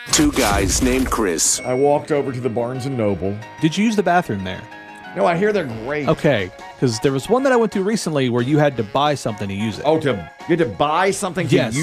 Two guys named Chris. I walked over to the Barnes & Noble. Did you use the bathroom there? No, I hear they're great. Okay, because there was one that I went to recently where you had to buy something to use it. Oh, you had to buy something to Yes.